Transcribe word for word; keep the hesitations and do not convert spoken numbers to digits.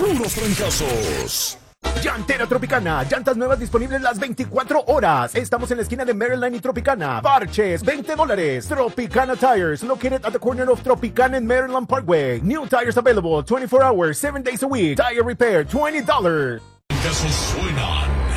puros trancazos. Llantera Tropicana, llantas nuevas disponibles las veinticuatro horas. Estamos en la esquina de Maryland y Tropicana. Parches, veinte dólares. Tropicana Tires, located at the corner of Tropicana and Maryland Parkway. New tires available twenty-four hours, seven days a week. Tire repair, twenty dollars. Trancazos suenan